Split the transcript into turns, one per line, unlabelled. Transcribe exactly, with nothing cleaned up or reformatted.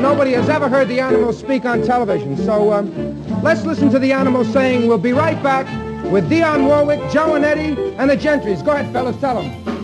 nobody has ever heard the Animals speak on television. So um, let's listen to the Animals saying, we'll be right back with Dionne Warwick, Joe and Eddie, and the Gentrys. Go ahead, fellas, tell them.